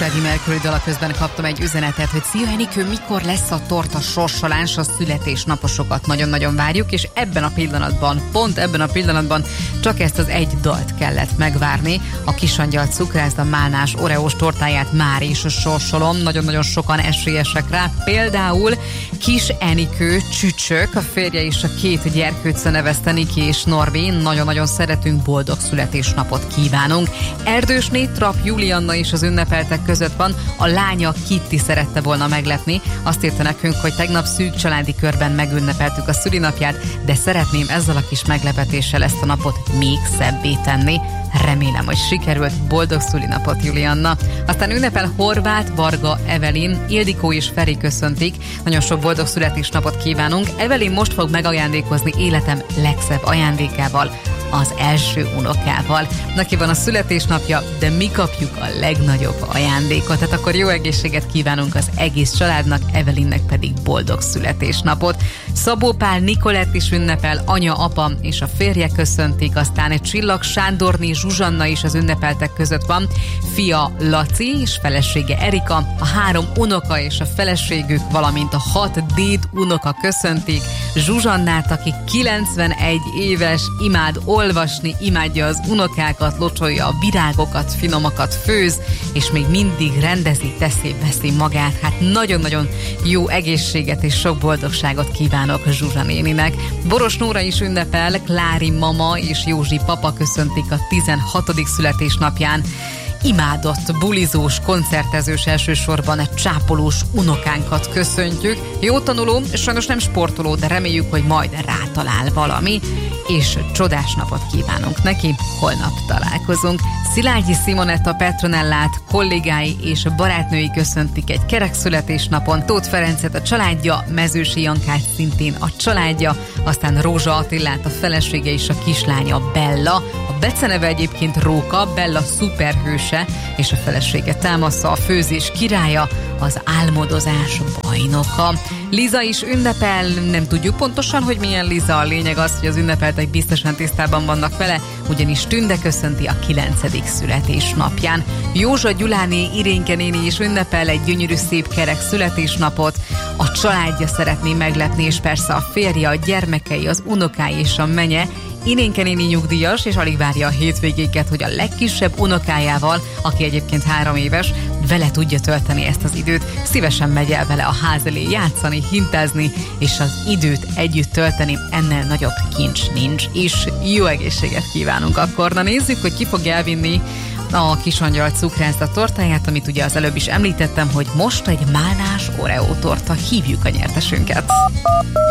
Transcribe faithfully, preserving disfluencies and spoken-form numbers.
Freddie Mercury dala közben kaptam egy üzenetet, hogy szia Enikő, mikor lesz a torta sorsolás, a születésnaposokat nagyon-nagyon várjuk, és ebben a pillanatban, pont ebben a pillanatban csak ezt az egy dalt kellett megvárni. A Kisangyal cukrászda málnás oreós tortáját már is sorsolom, nagyon-nagyon sokan esélyesek rá, például Kis Enikő Csücsök, a férje és a két gyerkőce nevezte Niki és Norbi, nagyon-nagyon szeretünk, boldog születésnapot kívánunk. Erdősné Trap Julianna is az ünnepeltek között van, a lánya Kitty szerette volna meglepni, azt írta nekünk, hogy tegnap szűk családi körben megünnepeltük a szülinapját, de szeretném ezzel a kis meglepetéssel ezt a napot még szebbé tenni. Remélem, hogy sikerült. Boldog szülinapot, Julianna. Aztán ünnepel Horváth, Varga, Evelin, Ildikó és Feri köszöntik. Nagyon sok boldog születésnapot kívánunk. Evelin most fog megajándékozni életem legszebb ajándékával, az első unokával. Neki van a születésnapja, de mi kapjuk a legnagyobb ajándékot. Tehát akkor jó egészséget kívánunk az egész családnak, Evelinnek pedig boldog születésnapot. Szabó Pál Nikolett is ünnepel, anya, apa és a férje köszöntik, aztán egy Csillag Sándorné Zsuzsanna is az ünnepeltek között van, fia Laci és felesége Erika, a három unoka és a feleségük, valamint a hat déd unoka köszöntik, Zsuzsannát, aki kilencvenegy éves, imád olvasni, imádja az unokákat, locsolja a virágokat, finomakat főz, és még mindig rendezi, teszi, veszi magát. Hát nagyon-nagyon jó egészséget és sok boldogságot kívánok Zsuzsa néninek. Boros Nóra is ünnepel, Klári mama és Józsi papa köszöntik a tizenhatodik születésnapján. Imádott, bulizós, koncertezős, elsősorban egy csápolós unokánkat köszöntjük. Jó tanuló, sajnos nem sportoló, de reméljük, hogy majd rátalál valami, és csodás napot kívánunk neki. Holnap találkozunk. Szilágyi Simonetta Petronellát, kollégái és barátnői köszöntik egy kerek születésnapon, Tóth Ferencet a családja, Mezősi Jankát szintén a családja, aztán Rózsa Attillát a felesége és a kislánya Bella, a beceneve egyébként Róka, Bella szuperhőse, és a felesége Támasza, a főzés királya, az álmodozás bajnoka. Liza is ünnepel, nem tudjuk pontosan, hogy milyen Liza, a lényeg az, hogy az ünnepeltek biztosan tisztában vannak vele, ugyanis Tünde köszönti a kilencedik születésnapján. Józsa Gyuláné, Irénke néni is ünnepel egy gyönyörű szép kerek születésnapot, a családja szeretné meglepni, és persze a férje, a gyermekei, az unokái és a menye. Irénke néni nyugdíjas, és alig várja a hétvégéket, hogy a legkisebb unokájával, aki egyébként három éves, vele tudja tölteni ezt az időt. Szívesen megy el vele a ház elé játszani, hintázni, és az időt együtt tölteni, ennél nagyobb kincs nincs. És jó egészséget kívánunk akkor. Na nézzük, hogy ki fog elvinni a Kisangyal cukrászda tortáját, amit ugye az előbb is említettem, hogy most egy málnás oreó torta, hívjuk a nyertesünket.